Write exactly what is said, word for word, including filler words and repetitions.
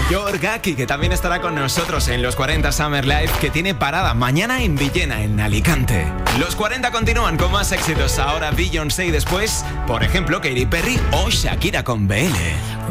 Yorgaki, que también estará con nosotros en los cuarenta Summer Live, que tiene parada mañana en Villena, en Alicante. Los cuarenta continúan con más éxitos. Ahora Beyoncé y después, por ejemplo, Katy Perry o Shakira con B L.